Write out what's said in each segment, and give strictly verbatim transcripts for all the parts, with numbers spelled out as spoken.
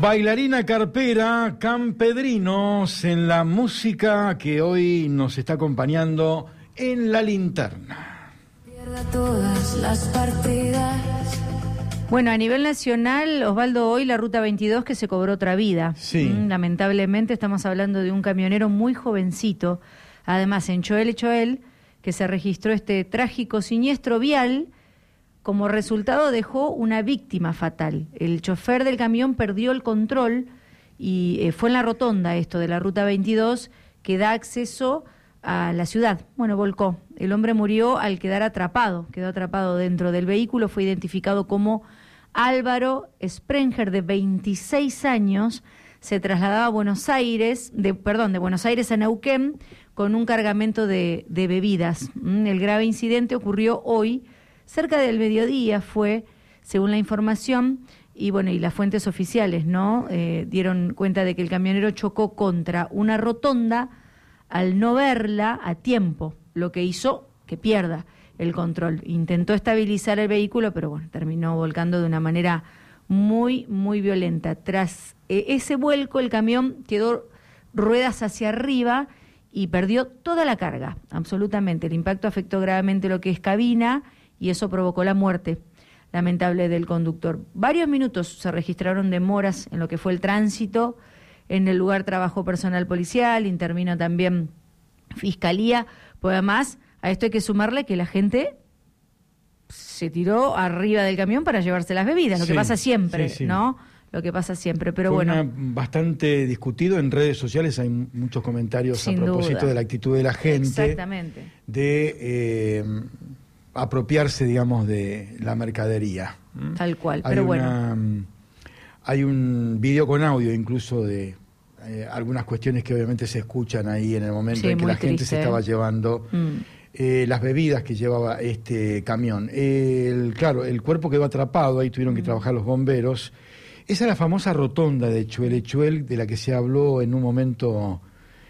Bailarina carpera, Campedrinos en la música que hoy nos está acompañando en La Linterna. Pierda todas las partidas. Bueno, a nivel nacional, Osvaldo, hoy la Ruta veintidós que se cobró otra vida. Sí. Mm, lamentablemente estamos hablando de un camionero muy jovencito, además en Choel y Choel, que se registró este trágico siniestro vial. Como resultado dejó una víctima fatal. El chofer del camión perdió el control y eh, fue en la rotonda esto de la Ruta veintidós que da acceso a la ciudad. Bueno, volcó. El hombre murió al quedar atrapado, quedó atrapado dentro del vehículo, fue identificado como Álvaro Sprenger, de veintiséis años, se trasladaba a Buenos Aires, de, perdón, de Buenos Aires a Neuquén con un cargamento de, de bebidas. El grave incidente ocurrió hoy, cerca del mediodía fue, según la información, y bueno, y las fuentes oficiales, ¿no? Eh, dieron cuenta de que el camionero chocó contra una rotonda al no verla a tiempo, lo que hizo que pierda el control. Intentó estabilizar el vehículo, pero bueno, terminó volcando de una manera muy, muy violenta. Tras eh, ese vuelco, el camión quedó ruedas hacia arriba y perdió toda la carga, absolutamente. El impacto afectó gravemente lo que es cabina, y eso provocó la muerte lamentable del conductor. Varios minutos se registraron demoras en lo que fue el tránsito. En el lugar trabajó personal policial, intervino también fiscalía. Pues además, a esto hay que sumarle que la gente se tiró arriba del camión para llevarse las bebidas, lo sí, que pasa siempre, sí, sí. ¿no? Lo que pasa siempre, pero Fue bueno. una, bastante discutido en redes sociales, hay muchos comentarios Sin a propósito duda. de la actitud de la gente. Exactamente. De eh, apropiarse, digamos, de la mercadería. Tal cual, Hay pero una, bueno. Hay un video con audio incluso de eh, algunas cuestiones que obviamente se escuchan ahí en el momento Sí, en que muy la gente triste, se estaba llevando Mm. eh, las bebidas que llevaba este camión. El, claro, el cuerpo quedó atrapado, ahí tuvieron que Mm. trabajar los bomberos. Esa es la famosa rotonda de Choel Choel, de la que se habló en un momento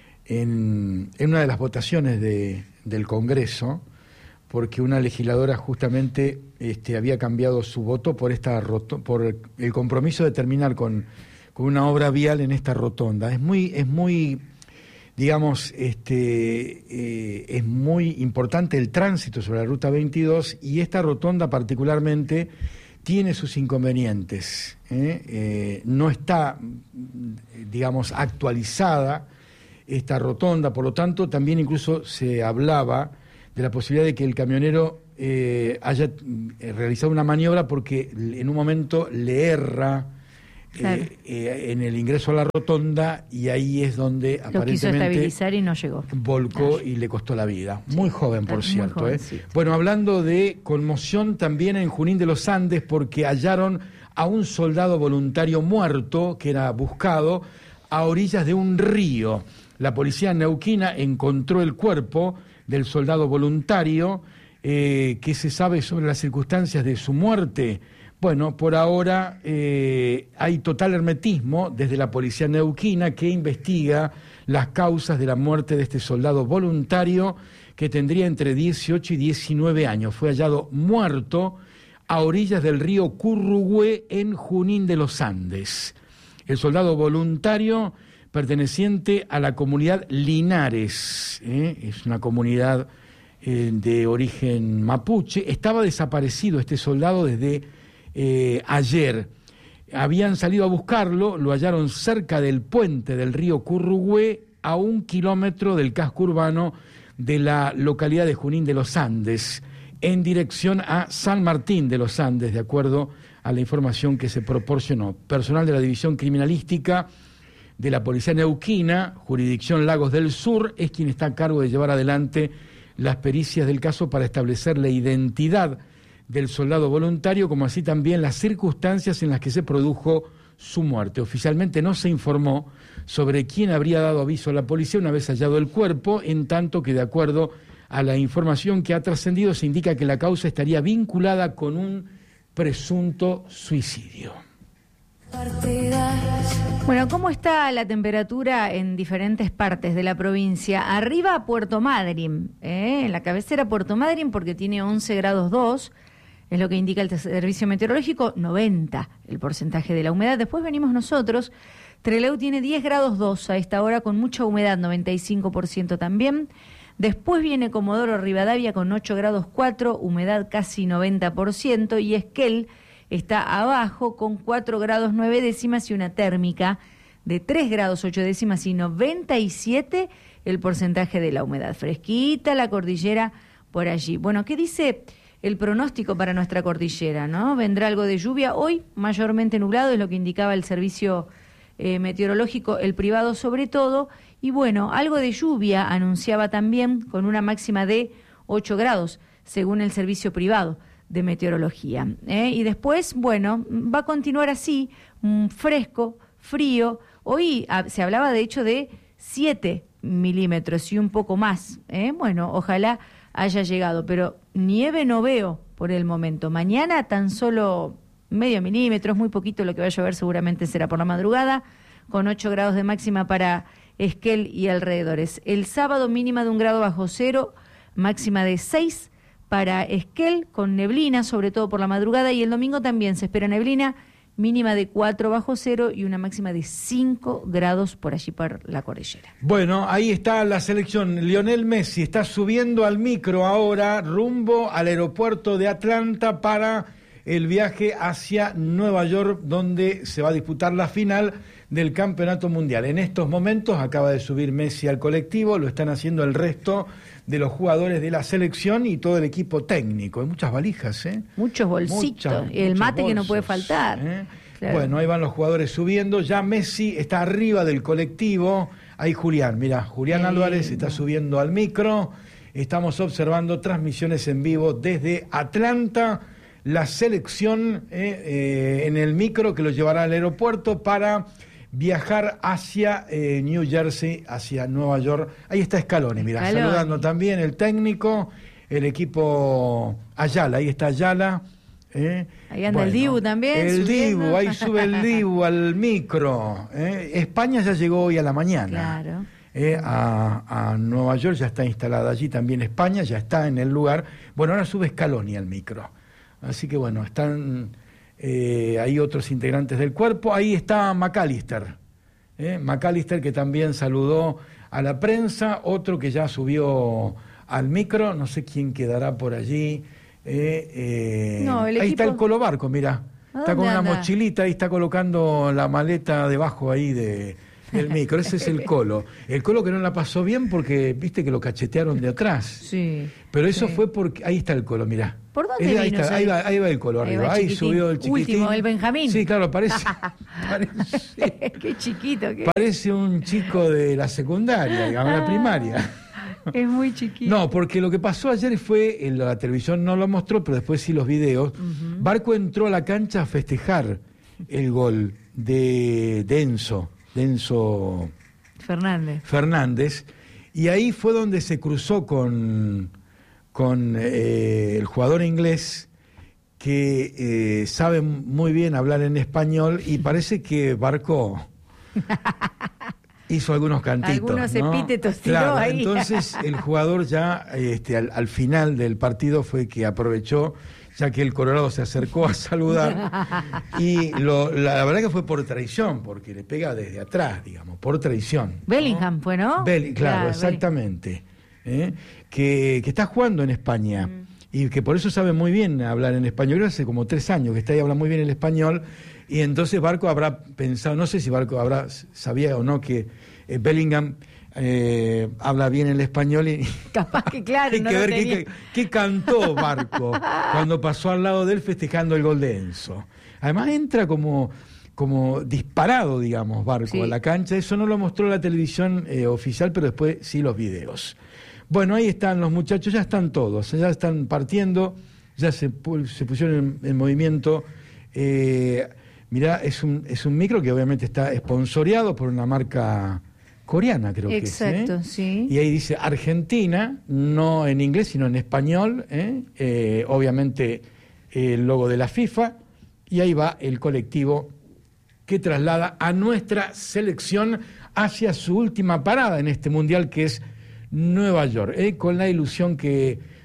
en, en una de las votaciones de, del Congreso, porque una legisladora justamente este, había cambiado su voto por esta roto, por el, el compromiso de terminar con, con una obra vial en esta rotonda. Es muy, es muy, digamos, este, eh, es muy importante el tránsito sobre la Ruta veintidós, y esta rotonda particularmente tiene sus inconvenientes. ¿eh? Eh, no está, digamos, actualizada esta rotonda, por lo tanto también incluso se hablaba de la posibilidad de que el camionero eh, haya eh, realizado una maniobra porque en un momento le erra Claro. eh, eh, en el ingreso a la rotonda, y ahí es donde Lo quiso aparentemente estabilizar y no llegó. volcó No. y le costó la vida. Muy joven, por muy cierto. ¿eh? jovencito. Bueno, hablando de conmoción también en Junín de los Andes, porque hallaron a un soldado voluntario muerto que era buscado a orillas de un río. La policía neuquina encontró el cuerpo del soldado voluntario. Eh, ¿Qué se sabe sobre las circunstancias de su muerte? Bueno, por ahora eh, hay total hermetismo desde la policía neuquina, que investiga las causas de la muerte de este soldado voluntario, que tendría entre dieciocho y diecinueve años. Fue hallado muerto a orillas del río Currugüe en Junín de los Andes. El soldado voluntario, perteneciente a la comunidad Linares, ¿eh? es una comunidad eh, de origen mapuche, estaba desaparecido este soldado desde eh, ayer. Habían salido a buscarlo, lo hallaron cerca del puente del río Currugüe, a un kilómetro del casco urbano de la localidad de Junín de los Andes, en dirección a San Martín de los Andes, de acuerdo a la información que se proporcionó. Personal de la División Criminalística de la Policía Neuquina, Jurisdicción Lagos del Sur, es quien está a cargo de llevar adelante las pericias del caso para establecer la identidad del soldado voluntario, como así también las circunstancias en las que se produjo su muerte. Oficialmente no se informó sobre quién habría dado aviso a la policía una vez hallado el cuerpo, en tanto que, de acuerdo a la información que ha trascendido, se indica que la causa estaría vinculada con un presunto suicidio. Bueno, ¿cómo está la temperatura en diferentes partes de la provincia? Arriba Puerto Madryn, ¿eh? En la cabecera Puerto Madryn, porque tiene once grados dos, es lo que indica el servicio meteorológico, noventa el porcentaje de la humedad. Después venimos nosotros. Trelew tiene diez grados dos a esta hora con mucha humedad, noventa y cinco por ciento también. Después viene Comodoro Rivadavia con ocho grados cuatro, humedad casi noventa por ciento, y Esquel está abajo con cuatro grados nueve décimas y una térmica de tres grados ocho décimas y noventa y siete el porcentaje de la humedad. Fresquita la cordillera por allí. Bueno, ¿qué dice el pronóstico para nuestra cordillera, no? Vendrá algo de lluvia, hoy mayormente nublado, es lo que indicaba el servicio eh, meteorológico, el privado sobre todo, y bueno, algo de lluvia anunciaba también con una máxima de ocho grados, según el servicio privado de meteorología. ¿eh? Y después, bueno, va a continuar así, mm, fresco, frío, hoy ah, se hablaba de hecho de siete milímetros y un poco más, ¿eh? Bueno, ojalá haya llegado, pero nieve no veo por el momento. Mañana tan solo medio milímetro, es muy poquito lo que va a llover, seguramente será por la madrugada, con ocho grados de máxima para Esquel y alrededores. El sábado mínima de un grado bajo cero, máxima de seis para Esquel, con neblina, sobre todo por la madrugada, y el domingo también se espera neblina, mínima de cuatro bajo cero y una máxima de cinco grados por allí por la cordillera. Bueno, ahí está la selección. Lionel Messi está subiendo al micro ahora rumbo al aeropuerto de Atlanta para el viaje hacia Nueva York, donde se va a disputar la final del Campeonato Mundial. En estos momentos acaba de subir Messi al colectivo, lo están haciendo el resto de los jugadores de la selección y todo el equipo técnico. Hay muchas valijas, ¿eh? Muchos bolsitos, muchas, el mate bolsos, que no puede faltar. ¿eh? Claro. Bueno, ahí van los jugadores subiendo, ya Messi está arriba del colectivo, ahí Julián, mirá, Julián eh, Álvarez no. está subiendo al micro, estamos observando transmisiones en vivo desde Atlanta, la selección eh, eh, en el micro que lo llevará al aeropuerto para viajar hacia eh, New Jersey, hacia Nueva York. Ahí está Scaloni, mirá, Scaloni. saludando también el técnico, el equipo Ayala, ahí está Ayala. ¿eh? Ahí anda Bueno, el Dibu también. El subiendo. Dibu, ahí sube el Dibu al micro. ¿eh? España ya llegó hoy a la mañana. Claro. Eh, a, a Nueva York, ya está instalada allí también España, ya está en el lugar. Bueno, ahora sube Scaloni al micro. Así que bueno, están eh, ahí otros integrantes del cuerpo. Ahí está McAllister. ¿eh? McAllister, que también saludó a la prensa. Otro que ya subió al micro. No sé quién quedará por allí. Eh, eh, No, el ahí equipo... está el Colo Barco, mira. Está con una anda? mochilita, ahí está colocando la maleta debajo ahí de, del micro. Ese es el Colo. El Colo que no la pasó bien porque, viste, que lo cachetearon de atrás. Sí. Pero eso sí. fue porque... Ahí está el Colo, mirá. ¿Por dónde ahí, vino? está, ahí, va, ahí va el Colo Ahí arriba. va Ahí chiquitín. subió el chiquitín. Último, el Benjamín. Sí, claro, parece... parece Qué chiquito que parece un chico de la secundaria, digamos, la primaria. es muy chiquito. No, porque lo que pasó ayer fue, en la televisión no lo mostró, pero después sí los videos, uh-huh. Barco entró a la cancha a festejar el gol de, de Enzo, de Enzo Fernández. Fernández, y ahí fue donde se cruzó con, con eh, el jugador inglés que eh, sabe muy bien hablar en español y parece que Barco... hizo algunos cantitos. Algunos ¿no? epítetos tiró claro, ahí. Entonces el jugador ya este, al, al final del partido fue que aprovechó, ya que el Colorado se acercó a saludar, y lo, la, la verdad que fue por traición, porque le pega desde atrás, digamos, por traición. Bellingham ¿no? fue, ¿no? Belli, claro, claro, exactamente. ¿eh? Que, que está jugando en España. Mm. Y que por eso sabe muy bien hablar en español. Creo que hace como tres años que está ahí, habla muy bien el español. Y entonces Barco habrá pensado, no sé si Barco habrá sabía o no que eh, Bellingham eh, habla bien el español. Y capaz que claro, hay no que lo ver tenía. qué, qué cantó Barco cuando pasó al lado de él festejando el gol de Enzo. Además entra como... como disparado, digamos, Barco sí. a la cancha. Eso no lo mostró la televisión eh, oficial, pero después sí los videos. Bueno, ahí están los muchachos, ya están todos, ya están partiendo, ya se, se pusieron en, en movimiento. Eh, mirá, es un, es un micro que obviamente está esponsoreado por una marca coreana, creo Exacto, que es. ¿eh? Sí. Y ahí dice Argentina, no en inglés, sino en español, ¿eh? Eh, obviamente eh, el logo de la FIFA, y ahí va el colectivo que traslada a nuestra selección hacia su última parada en este mundial, que es Nueva York, ¿eh? con la ilusión que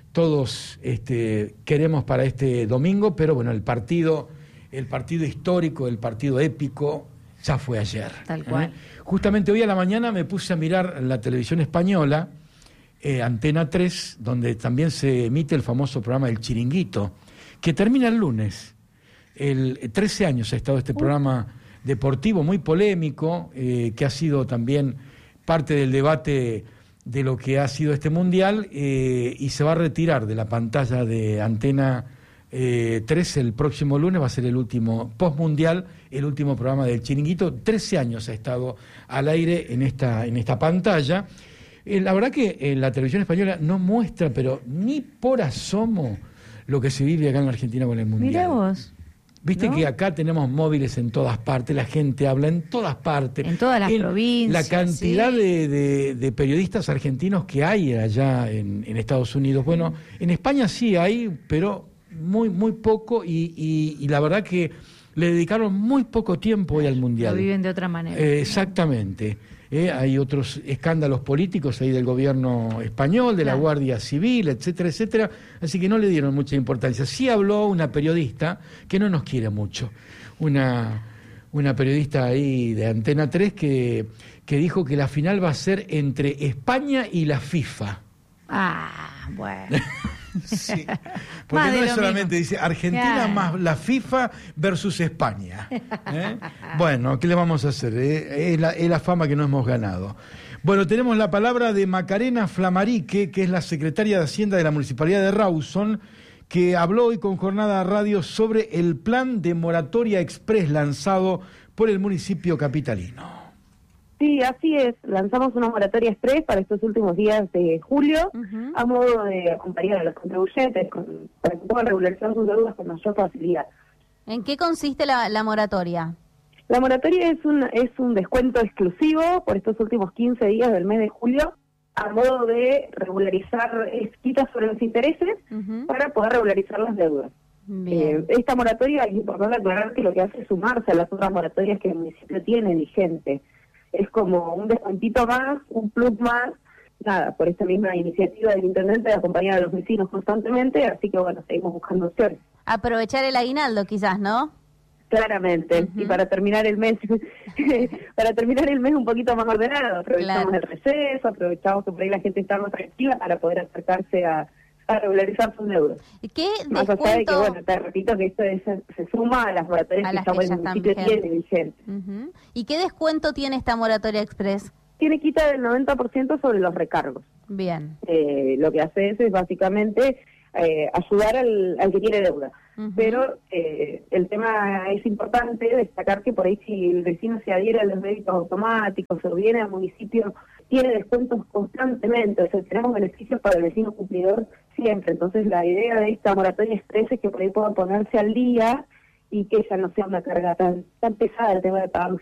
todos este, queremos para este domingo, pero bueno, el partido, el partido histórico, el partido épico, ya fue ayer. Tal cual. ¿eh? Justamente hoy a la mañana me puse a mirar la televisión española, eh, Antena tres, donde también se emite el famoso programa El Chiringuito, que termina el lunes. El, trece años ha estado este programa deportivo muy polémico, eh, que ha sido también parte del debate de lo que ha sido este mundial, eh, y se va a retirar de la pantalla de Antena eh, tres el próximo lunes. Va a ser el último postmundial, el último programa del Chiringuito. trece años ha estado al aire en esta, en esta pantalla. Eh, la verdad que eh, la televisión española no muestra, pero ni por asomo, lo que se vive acá en la Argentina con el mundial. Mirá vos. Viste, ¿no?, que acá tenemos móviles en todas partes, la gente habla en todas partes. En todas las en provincias. La cantidad sí. de, de, de periodistas argentinos que hay allá en, en Estados Unidos. Bueno, en España sí hay, pero muy, muy poco, y, y, y la verdad que le dedicaron muy poco tiempo hoy al mundial. Lo viven de otra manera. Eh, exactamente. Eh, hay otros escándalos políticos ahí del gobierno español, de Claro. la Guardia Civil, etcétera, etcétera, así que no le dieron mucha importancia. Sí habló una periodista que no nos quiere mucho, una, una periodista ahí de Antena tres que, que dijo que la final va a ser entre España y la FIFA. Ah, bueno. Sí, porque Más de no es lo solamente, mismo. dice Argentina Claro. más la FIFA versus España. ¿eh? Bueno, ¿qué le vamos a hacer? Eh, es, la, es la fama que no hemos ganado. Bueno, tenemos la palabra de Macarena Flamarique, que es la secretaria de Hacienda de la Municipalidad de Rawson, que habló hoy con Jornada Radio sobre el plan de moratoria express lanzado por el municipio capitalino. Sí, así es. Lanzamos una moratoria express para estos últimos días de julio, Ujú. a modo de acompañar a los contribuyentes con, para que puedan regularizar sus deudas con mayor facilidad. ¿En qué consiste la, la moratoria? La moratoria es un, es un descuento exclusivo por estos últimos quince días del mes de julio, a modo de regularizar, es quitas sobre los intereses Ujú. para poder regularizar las deudas. Bien. Eh, esta moratoria, es importante aclarar que lo que hace es sumarse a las otras moratorias que el municipio tiene vigente. Es como un descuentito más, un plus más, nada, por esta misma iniciativa del intendente de acompañar a los vecinos constantemente, así que bueno, seguimos buscando opciones. Aprovechar el aguinaldo quizás, ¿no? Claramente, Ujú. y para terminar el mes, para terminar el mes un poquito más ordenado, aprovechamos Claro. el receso, aprovechamos que por ahí la gente está más activa para poder acercarse a, a regularizar sus deudas. ¿Qué Más allá de que, descuento? bueno, te repito que esto es- se suma a las moratorias A que las ya que el ya están municipio vigentes. tiene vigente. Ujú. ¿Y qué descuento tiene esta moratoria express? Tiene quita del noventa por ciento sobre los recargos. Bien. Eh, lo que hace es, es básicamente eh, ayudar al, al que tiene deuda. Ujú. Pero eh, el tema es importante destacar que por ahí si el vecino se adhiere a los débitos automáticos o viene al municipio, tiene descuentos constantemente, o sea, tenemos beneficios para el vecino cumplidor siempre. Entonces la idea de esta moratoria express es que por ahí puedan ponerse al día y que ya no sea una carga tan tan pesada el tema de pagar los